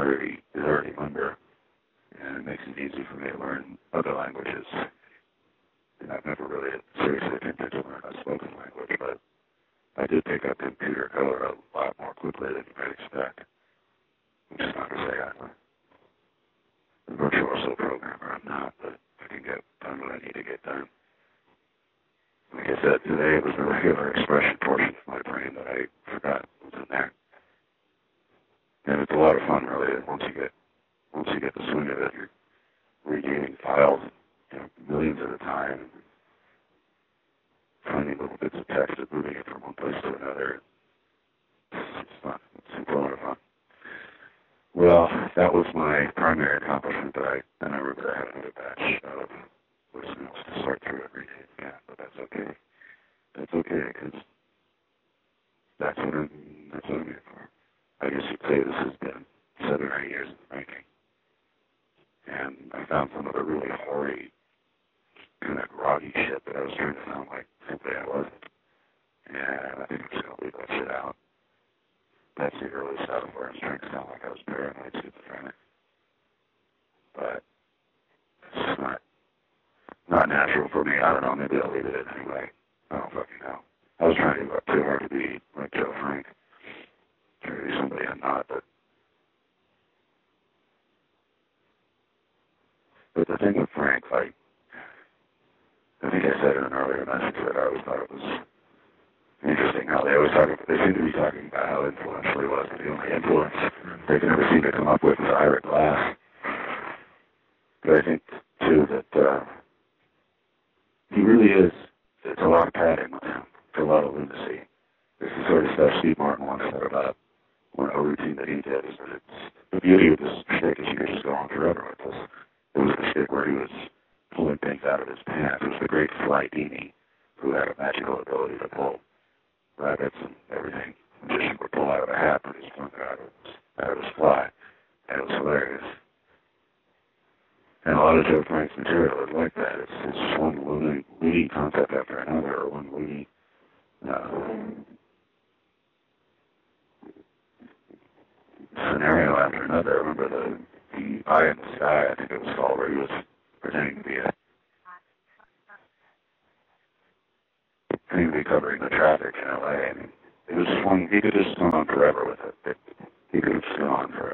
already under, and it makes it easy for me to learn other languages. And I've never really seriously attempted to learn a spoken language, but I did pick up computer code a lot more quickly than you might expect. Which is not to say I'm a virtuoso programmer. I'm not, but I can get done what I need to get done. Like I said, today it was the regular expression portion of my brain that I forgot was in there. And it's a lot of fun, really. And once you get the swing of it, you're regaining files, millions at a time, finding little bits of text and moving it from one place to another. It's fun. It's a lot of fun. Well, that was my primary accomplishment. Then I remember I had another batch of voicemails to sort through every day. Yeah, but that's okay. That's okay, because that's what I'm here for. I guess you'd say this has been 7 or 8 years in the making. And I found some of the really hoary, kind of groggy shit that I was trying to sound like simply I wasn't. And I think I'm just going to leave that shit out. That's the early stuff where I was trying to sound like I was paranoid schizophrenic. But it's just not natural for me. I don't know, maybe I'll leave it in anyway. I don't fucking know. I was trying to work too hard to be like Joe Frank. Trying to be somebody I'm not, but the thing with Frank, like, I think I said in an earlier message that I always thought it was interesting how they seem to be talking about how influential he was, but the only influence they can ever seem to come up with is Ira Glass. But I think, too, that he really is, it's a lot of padding with him. It's a lot of lunacy. This is the sort of stuff Steve Martin once said about a routine that he did, is that it's, the beauty of this shtick is you could just go on forever with this. It was the shtick where he was pulling things out of his pants. It was the great Sly Dini, who had a magical ability to pull rabbits and everything. A magician would pull out of a hat, but he's pulling it out of his fly. And it was hilarious. And a lot of Joe Frank's material is like that. It's just one loony concept after another, or one loony scenario after another. I remember the Eye in the Sky, I think it was called, where he was pretending to be covering the traffic in LA. I mean, it was just one, he could just go on forever with it. He could have just gone on forever.